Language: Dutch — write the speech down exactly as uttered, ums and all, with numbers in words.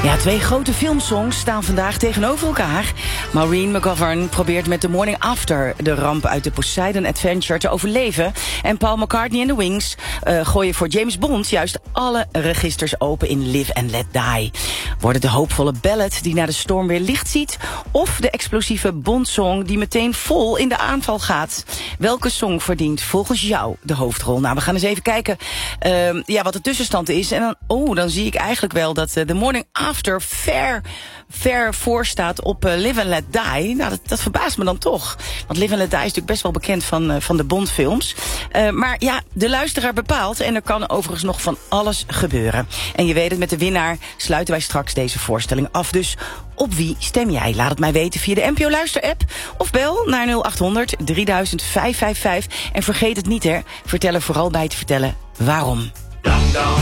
Ja, twee grote filmsongs staan vandaag tegenover elkaar. Maureen McGovern probeert met The Morning After de ramp uit de Poseidon Adventure te overleven. En Paul McCartney en The Wings uh, gooien voor James Bond juist alle registers open in Live and Let Die. Wordt het de hoopvolle ballad die na de storm weer licht ziet? Of de explosieve Bond-song die meteen vol in de aanval gaat? Welke song verdient volgens jou de hoofdrol? Nou, we gaan eens even kijken uh, ja, wat de tussenstand is. En dan, oh, dan zie ik eigenlijk wel dat uh, The Morning After ver, ver voor staat op uh, Live and Let Die. Nou, dat, dat verbaast me dan toch. Want Live and Let Die is natuurlijk best wel bekend van, uh, van de Bond-films. Uh, maar ja, de luisteraar bepaalt. En er kan overigens nog van alles gebeuren. En je weet het, met de winnaar sluiten wij straks deze voorstelling af. Dus op wie stem jij? Laat het mij weten via de N P O Luister-app. Of bel naar nul acht honderd drieduizend vijfhonderdvijfenvijftig. En vergeet het niet, hè. Vertel er vooral bij te vertellen waarom.